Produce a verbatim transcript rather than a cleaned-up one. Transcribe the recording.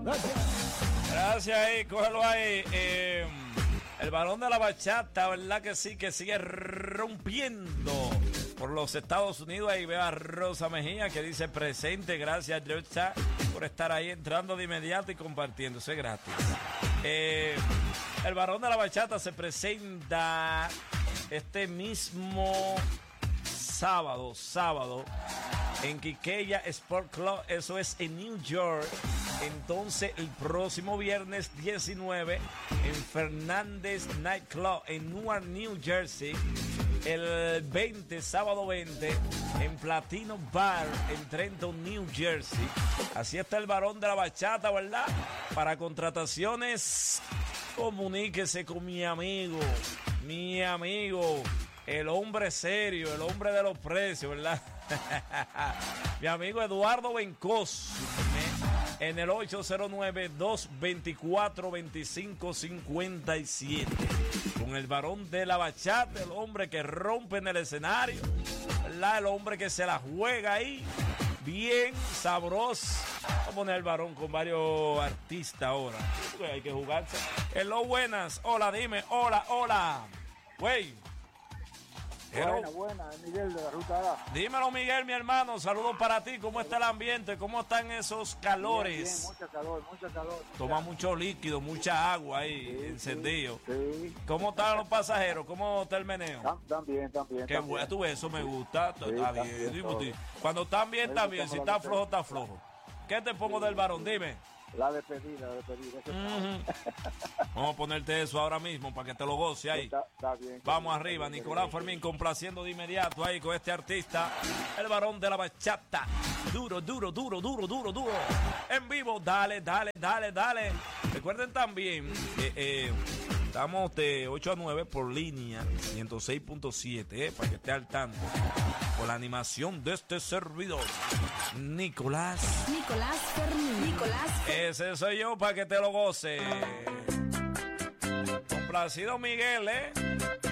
Gracias. Gracias ahí, cógelo ahí. Eh, el varón de la bachata, ¿verdad que sí? Que sigue rompiendo por los Estados Unidos. Ahí veo a Rosa Mejía que dice presente. Gracias, Georgia, por estar ahí entrando de inmediato y compartiendo. Eso es gratis. Eh, el varón de la bachata se presenta este mismo sábado, sábado, en Quiqueya Sport Club. Eso es en New York. Entonces, el próximo viernes diecinueve en Fernández Night Club en Newark, New Jersey. El veinte, sábado veinte, en Platino Bar en Trenton, New Jersey. Así está el varón de la bachata, ¿verdad? Para contrataciones, comuníquese con mi amigo, mi amigo, el hombre serio, el hombre de los precios, ¿verdad? Mi amigo Eduardo Bencos. En el ocho cero nueve, dos dos cuatro, dos cinco cinco siete. Con el varón de la bachata, el hombre que rompe en el escenario, ¿verdad? El hombre que se la juega ahí, bien sabroso. Vamos a poner el varón con varios artistas ahora. Hay que jugarse. Hello, buenas. Hola, dime. Hola, hola. Güey. Buena, buena, es Miguel de la Ruta A. Dímelo, Miguel, mi hermano. Saludos para ti. ¿Cómo está el ambiente? ¿Cómo están esos calores? Bien, bien, mucha calor, mucha calor. Toma mucho líquido, mucha agua ahí, sí, encendido. Sí, sí. ¿Cómo están los pasajeros? ¿Cómo está el meneo? También, también. Qué bueno, tú, eso me gusta. Sí, está bien, bien. bien, Cuando están bien, está bien. Si está flojo, está flojo. ¿Qué te pongo sí, del varón? Dime. La despedida, la despedida. Uh-huh. Vamos a ponerte eso ahora mismo para que te lo goce ahí. Está, está bien, Vamos está arriba, bien, Nicolás bien. Fermín complaciendo de inmediato ahí con este artista, el varón de la bachata. Duro, duro, duro, duro, duro, duro. En vivo, dale, dale, dale, dale. Recuerden también que eh, estamos de ocho a nueve por línea ciento seis punto siete, eh, para que esté al tanto. Por la animación de este servidor, Nicolás. Nicolás Fermín. Nicolás Fermín. Ese soy yo para que te lo goce. Complacido Miguel, ¿eh?